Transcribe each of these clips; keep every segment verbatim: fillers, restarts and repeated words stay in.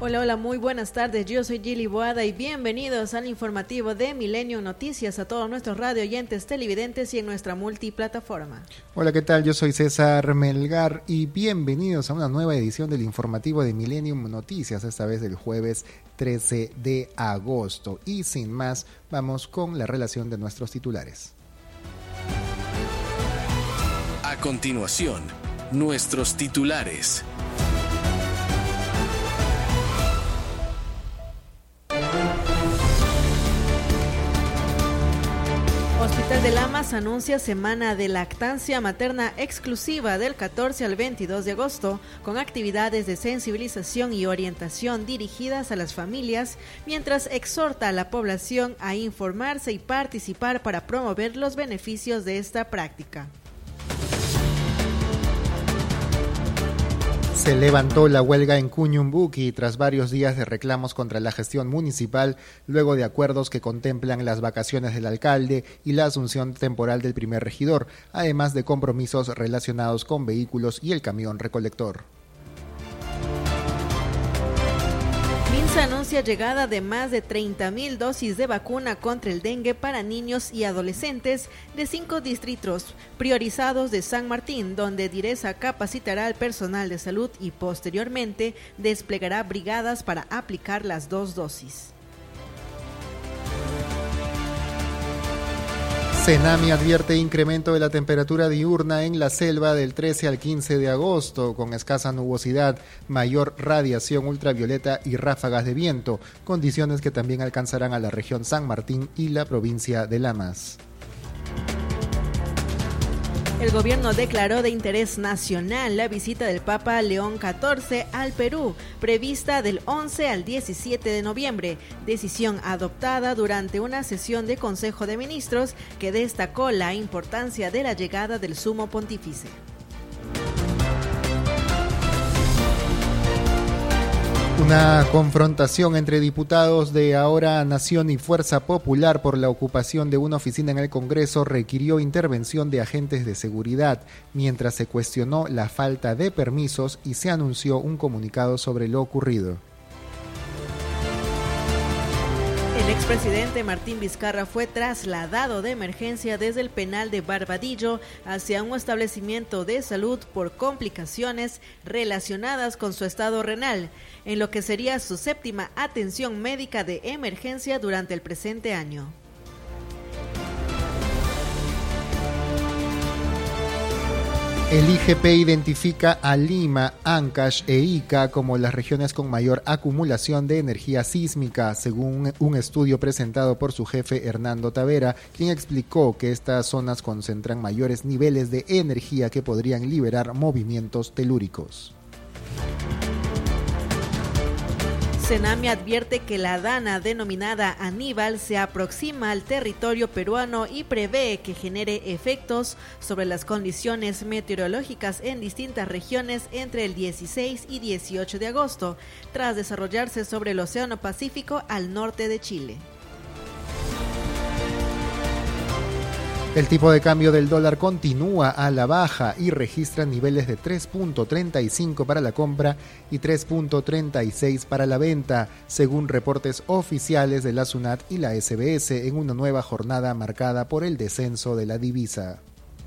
Hola, hola, muy buenas tardes. Yo soy Gili Boada y bienvenidos al informativo de Milenio Noticias a todos nuestros radio oyentes, televidentes y en nuestra multiplataforma. Hola, ¿qué tal? Yo soy César Melgar y bienvenidos a una nueva edición del informativo de Millennium Noticias, esta vez el jueves trece de agosto. Y sin más, vamos con la relación de nuestros titulares. A continuación, nuestros titulares. Hospital de Lamas anuncia semana de lactancia materna exclusiva del catorce al veintidós de agosto, con actividades de sensibilización y orientación dirigidas a las familias, mientras exhorta a la población a informarse y participar para promover los beneficios de esta práctica. Se levantó la huelga en Cuñumbuqui tras varios días de reclamos contra la gestión municipal, luego de acuerdos que contemplan las vacaciones del alcalde y la asunción temporal del primer regidor, además de compromisos relacionados con vehículos y el camión recolector. MINSA anuncia llegada de más de treinta mil dosis de vacuna contra el dengue para niños y adolescentes de cinco distritos priorizados de San Martín, donde Direza capacitará al personal de salud y posteriormente desplegará brigadas para aplicar las dos dosis. Senami advierte incremento de la temperatura diurna en la selva del trece al quince de agosto, con escasa nubosidad, mayor radiación ultravioleta y ráfagas de viento, condiciones que también alcanzarán a la región San Martín y la provincia de Lamas. El gobierno declaró de interés nacional la visita del Papa León catorce al Perú, prevista del once al diecisiete de noviembre, decisión adoptada durante una sesión de Consejo de Ministros que destacó la importancia de la llegada del Sumo Pontífice. Una confrontación entre diputados de Ahora Nación y Fuerza Popular por la ocupación de una oficina en el Congreso requirió intervención de agentes de seguridad, mientras se cuestionó la falta de permisos y se anunció un comunicado sobre lo ocurrido. El expresidente Martín Vizcarra fue trasladado de emergencia desde el penal de Barbadillo hacia un establecimiento de salud por complicaciones relacionadas con su estado renal, en lo que sería su séptima atención médica de emergencia durante el presente año. El I G P identifica a Lima, Ancash e Ica como las regiones con mayor acumulación de energía sísmica, según un estudio presentado por su jefe Hernando Tavera, quien explicó que estas zonas concentran mayores niveles de energía que podrían liberar movimientos telúricos. Senami advierte que la dana denominada Aníbal se aproxima al territorio peruano y prevé que genere efectos sobre las condiciones meteorológicas en distintas regiones entre el dieciséis y dieciocho de agosto, tras desarrollarse sobre el Océano Pacífico al norte de Chile. El tipo de cambio del dólar continúa a la baja y registra niveles de tres punto treinta y cinco para la compra y tres punto treinta y seis para la venta, según reportes oficiales de la SUNAT y la S B S en una nueva jornada marcada por el descenso de la divisa.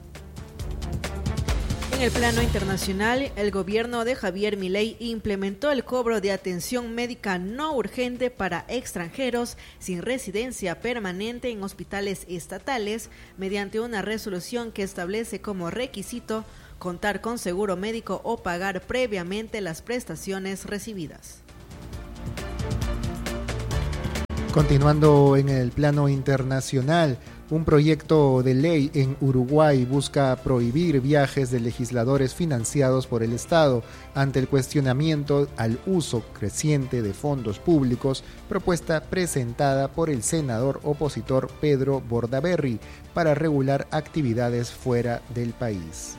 En el plano internacional, el gobierno de Javier Milei implementó el cobro de atención médica no urgente para extranjeros sin residencia permanente en hospitales estatales mediante una resolución que establece como requisito contar con seguro médico o pagar previamente las prestaciones recibidas. Continuando en el plano internacional, un proyecto de ley en Uruguay busca prohibir viajes de legisladores financiados por el Estado ante el cuestionamiento al uso creciente de fondos públicos, propuesta presentada por el senador opositor Pedro Bordaberry para regular actividades fuera del país.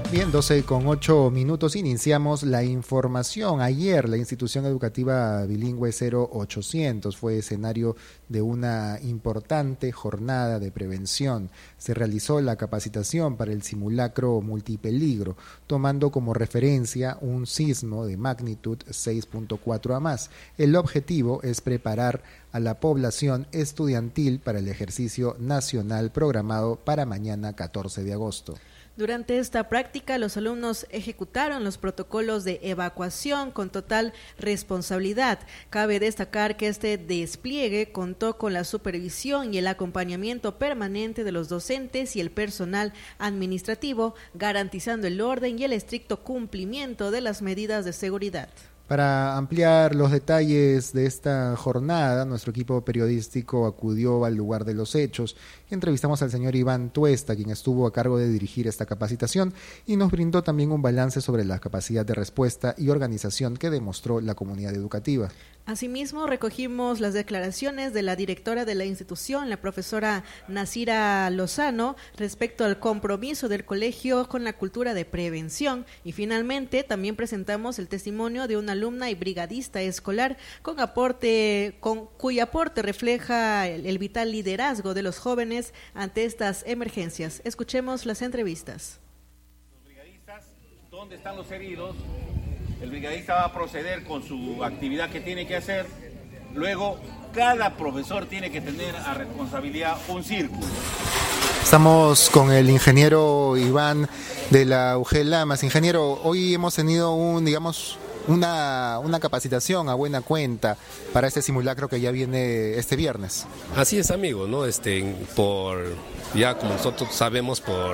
Bien, doce con ocho minutos, iniciamos la información. Ayer la institución educativa bilingüe cero ochocientos fue escenario de una importante jornada de prevención. Se realizó la capacitación para el simulacro multipeligro, tomando como referencia un sismo de magnitud seis punto cuatro a más. El objetivo es preparar a la población estudiantil para el ejercicio nacional programado para mañana catorce de agosto. Durante esta práctica, los alumnos ejecutaron los protocolos de evacuación con total responsabilidad. Cabe destacar que este despliegue contó con la supervisión y el acompañamiento permanente de los docentes y el personal administrativo, garantizando el orden y el estricto cumplimiento de las medidas de seguridad. Para ampliar los detalles de esta jornada, nuestro equipo periodístico acudió al lugar de los hechos. Entrevistamos al señor Iván Tuesta, quien estuvo a cargo de dirigir esta capacitación, y nos brindó también un balance sobre la capacidad de respuesta y organización que demostró la comunidad educativa. Asimismo, recogimos las declaraciones de la directora de la institución, la profesora Nasira Lozano, respecto al compromiso del colegio con la cultura de prevención, y finalmente también presentamos el testimonio de una alumna y brigadista escolar con aporte, con cuyo aporte refleja el, el vital liderazgo de los jóvenes ante estas emergencias. Escuchemos las entrevistas. Los brigadistas, ¿dónde están los heridos? El brigadista va a proceder con su actividad que tiene que hacer. Luego, cada profesor tiene que tener a responsabilidad un círculo. Estamos con el ingeniero Iván de la U G Lamas. Ingeniero, hoy hemos tenido un, digamos, Una, una capacitación a buena cuenta para este simulacro que ya viene este viernes. Así es, amigo, ¿no? Este, por ya como nosotros sabemos, por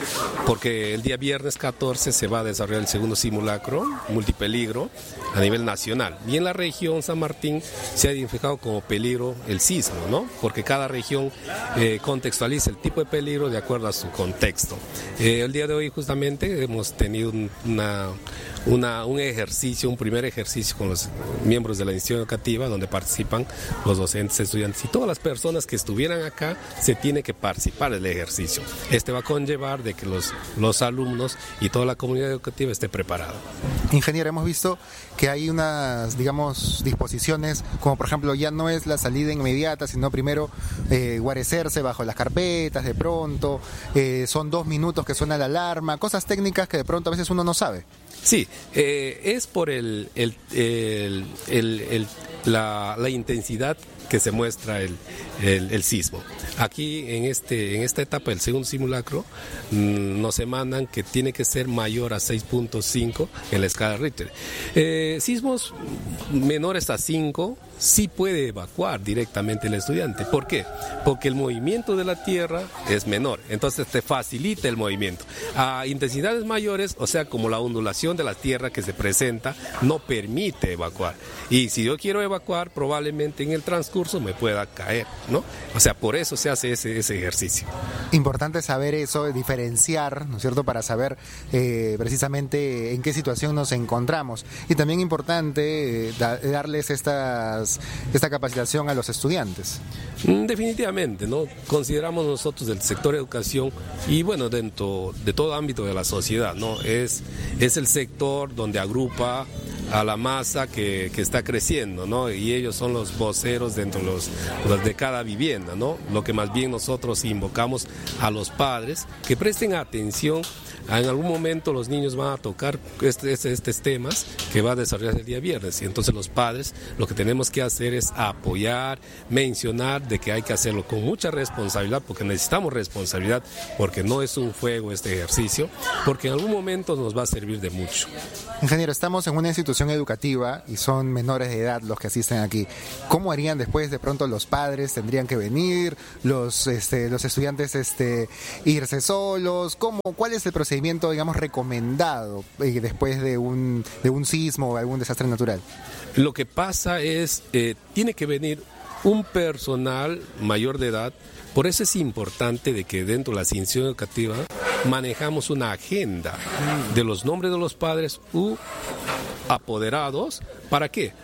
porque el día viernes catorce se va a desarrollar el segundo simulacro multipeligro a nivel nacional. Y en la región San Martín se ha identificado como peligro el sismo, ¿no? Porque cada región eh, contextualiza el tipo de peligro de acuerdo a su contexto. Eh, el día de hoy justamente hemos tenido una Una, un ejercicio, un primer ejercicio con los miembros de la institución educativa donde participan los docentes, estudiantes y todas las personas que estuvieran acá se tiene que participar del ejercicio. Este va a conllevar de que los, los alumnos y toda la comunidad educativa esté preparada. Ingeniero, hemos visto que hay unas, digamos, disposiciones, como por ejemplo ya no es la salida inmediata, sino primero eh, guarecerse bajo las carpetas de pronto, eh, son dos minutos que suena la alarma, cosas técnicas que de pronto a veces uno no sabe. Sí, eh, es por el, el, el, el, el, la, la intensidad que se muestra el, el, el sismo. Aquí en, este, en esta etapa del segundo simulacro mmm, nos emanan que tiene que ser mayor a seis punto cinco en la escala Richter. Eh, sismos menores a cinco sí puede evacuar directamente el estudiante. ¿Por qué? Porque el movimiento de la tierra es menor, entonces te facilita el movimiento. A intensidades mayores, o sea, como la ondulación de la tierra que se presenta, no permite evacuar. Y si yo quiero evacuar, probablemente en el transcurso me pueda caer, ¿no? O sea, por eso se hace ese, ese ejercicio. Importante saber eso, diferenciar, ¿no es cierto?, para saber eh, precisamente en qué situación nos encontramos. Y también importante eh, da, darles estas esta capacitación a los estudiantes. Definitivamente, ¿no? Consideramos nosotros del sector educación y bueno, dentro de todo ámbito de la sociedad, ¿no? Es, es el sector donde agrupa a la masa que, que está creciendo, ¿no? Y ellos son los voceros dentro de, los, los de cada vivienda, ¿no? Lo que más bien nosotros invocamos a los padres que presten atención. En algún momento los niños van a tocar este, este, estos temas que va a desarrollar el día viernes y entonces los padres lo que tenemos que hacer es apoyar, mencionar de que hay que hacerlo con mucha responsabilidad porque necesitamos responsabilidad porque no es un juego este ejercicio, porque en algún momento nos va a servir de mucho. Ingeniero, estamos en una institución educativa y son menores de edad los que asisten aquí. ¿Cómo harían después? De pronto los padres tendrían que venir, los, este, los estudiantes este, irse solos. ¿Cómo? ¿Cuál es el procedimiento, digamos, recomendado eh, después de un, de un sismo o algún desastre natural? Lo que pasa es, eh, tiene que venir un personal mayor de edad. Por eso es importante de que dentro de la institución educativa manejamos una agenda de los nombres de los padres u apoderados. ¿Para qué?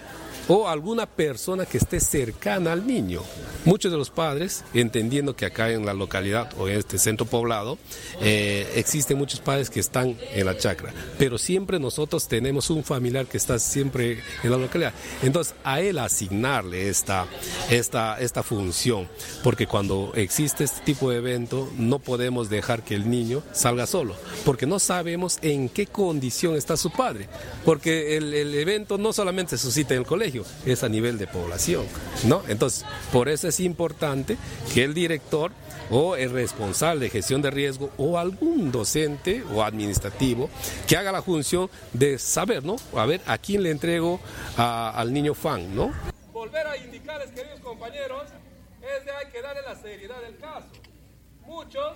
o alguna persona que esté cercana al niño. Muchos de los padres, entendiendo que acá en la localidad o en este centro poblado, eh, existen muchos padres que están en la chacra, pero siempre nosotros tenemos un familiar que está siempre en la localidad. Entonces, a él asignarle esta, esta, esta función, porque cuando existe este tipo de evento, no podemos dejar que el niño salga solo, porque no sabemos en qué condición está su padre, porque el, el evento no solamente se suscita en el colegio, es a nivel de población, ¿no? Entonces, por eso es importante que el director o el responsable de gestión de riesgo o algún docente o administrativo que haga la función de saber, ¿no? A ver, ¿a quién le entrego a, al niño fan, ¿no? Volver a indicarles, queridos compañeros, es de hay que darle la seriedad del caso. Muchos,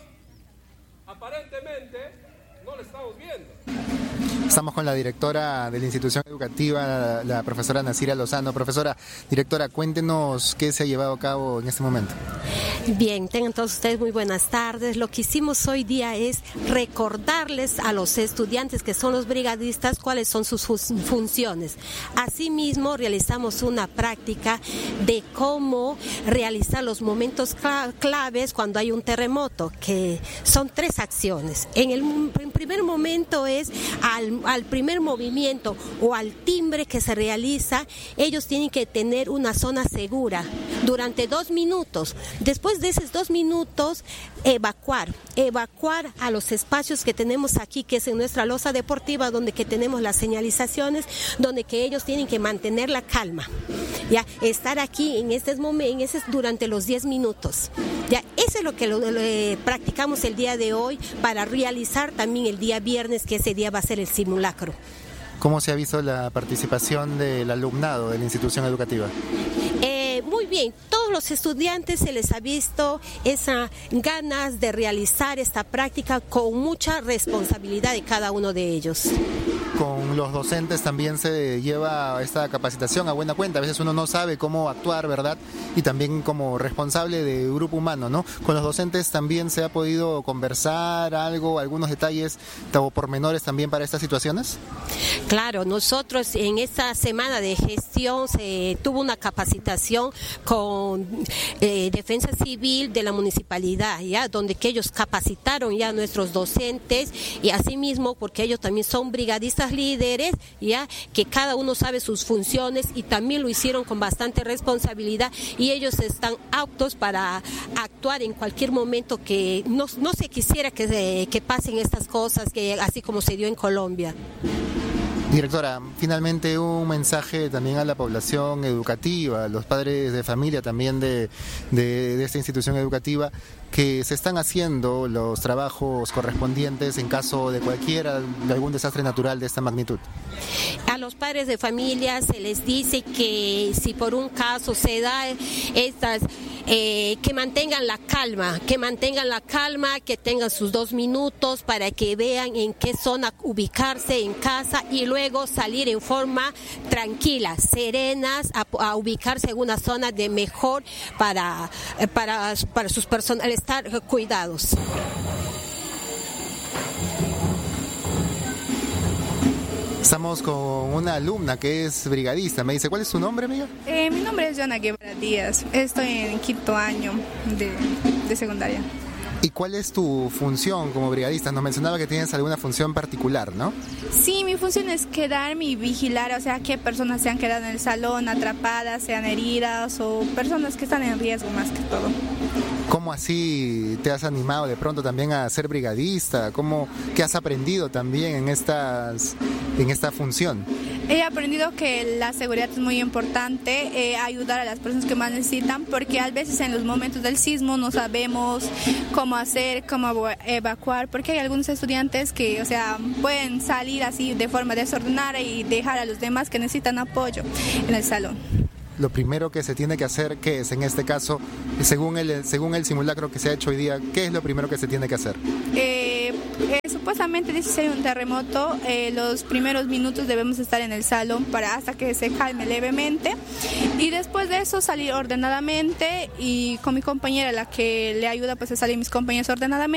aparentemente, no lo estamos viendo. Estamos con la directora de la institución educativa, la, la profesora Nasira Lozano. Profesora, directora, cuéntenos qué se ha llevado a cabo en este momento. Bien, tengan todos ustedes muy buenas tardes. Lo que hicimos hoy día es recordarles a los estudiantes que son los brigadistas cuáles son sus funciones. Asimismo, realizamos una práctica de cómo realizar los momentos claves cuando hay un terremoto, que son tres acciones. En el en primer momento es al, al primer movimiento o al timbre que se realiza, ellos tienen que tener una zona segura durante dos minutos. Después de esos dos minutos, evacuar, evacuar a los espacios que tenemos aquí, que es en nuestra losa deportiva, donde que tenemos las señalizaciones, donde que ellos tienen que mantener la calma, ya, estar aquí en estos momentos, en ese, durante los diez minutos. Ya, eso es lo que lo, lo, eh, practicamos el día de hoy para realizar también el día viernes, que ese día va a ser el simulacro. ¿Cómo se ha visto la participación del alumnado de la institución educativa? Eh, muy bien, todos los estudiantes se les ha visto esas ganas de realizar esta práctica con mucha responsabilidad de cada uno de ellos. Con los docentes también se lleva esta capacitación a buena cuenta. A veces uno no sabe cómo actuar, ¿verdad? Y también como responsable de grupo humano, ¿no? Con los docentes también se ha podido conversar algo, algunos detalles o pormenores también para estas situaciones. Claro, nosotros en esta semana de gestión se tuvo una capacitación con eh, Defensa Civil de la municipalidad, ya, donde que ellos capacitaron ya a nuestros docentes, y asimismo porque ellos también son brigadistas líderes, ya, que cada uno sabe sus funciones y también lo hicieron con bastante responsabilidad, y ellos están aptos para actuar en cualquier momento que no, no se quisiera que, se, que pasen estas cosas, que así como se dio en Colombia. Directora, finalmente un mensaje también a la población educativa, a los padres de familia también de, de, de esta institución educativa, que se están haciendo los trabajos correspondientes en caso de cualquiera, de algún desastre natural de esta magnitud. A los padres de familia se les dice que si por un caso se da estas, eh, que mantengan la calma, que mantengan la calma, que tengan sus dos minutos para que vean en qué zona ubicarse en casa y luego salir en forma tranquila, serenas, a, a ubicarse en una zona de mejor para, para, para sus personas, estar cuidados. Estamos con una alumna que es brigadista. Me dice, ¿cuál es su nombre, amiga? Eh, mi nombre es Joana Guevara Díaz. Estoy en quinto año de, de secundaria. ¿Y cuál es tu función como brigadista? Nos mencionaba que tienes alguna función particular, ¿no? Sí, mi función es quedarme y vigilar, o sea, qué personas se han quedado en el salón atrapadas, sean heridas o personas que están en riesgo más que todo. ¿Cómo así te has animado de pronto también a ser brigadista? ¿Cómo, qué has aprendido también en, estas, en esta función? He aprendido que la seguridad es muy importante, eh, ayudar a las personas que más necesitan, porque a veces en los momentos del sismo no sabemos cómo hacer, cómo evacuar, porque hay algunos estudiantes que, o sea, pueden salir así de forma desordenada y dejar a los demás que necesitan apoyo en el salón. Lo primero que se tiene que hacer, ¿qué es? En este caso, según el, según el simulacro que se ha hecho hoy día, ¿qué es lo primero que se tiene que hacer? Eh, eh, supuestamente dice si hay un terremoto, eh, los primeros minutos debemos estar en el salón para hasta que se calme levemente, y después de eso salir ordenadamente, y con mi compañera, la que le ayuda pues a salir mis compañeros ordenadamente.